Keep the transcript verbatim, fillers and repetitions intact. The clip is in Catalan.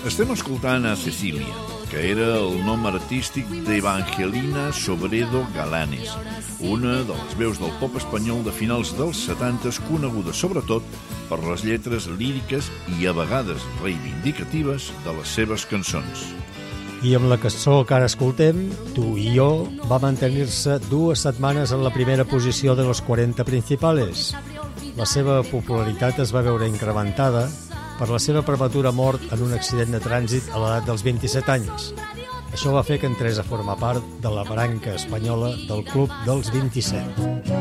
Estem escoltant a Cecília, que era el nom artístic d'Evangelina Sobredo Galanes, una de les veus del pop espanyol de finals dels setanta, coneguda sobretot per les lletres líriques i a vegades reivindicatives de les seves cançons. I amb la cançó que ara escoltem, Tu i jo, va mantenir-se dues setmanes en la primera posició de los quaranta principales. La seva popularitat es va veure incrementada per la seva prematura mort en un accident de trànsit a l'edat dels vint-i-set anys. Això va fer que entrés a formar part de la branca espanyola del Club dels vint-i-set.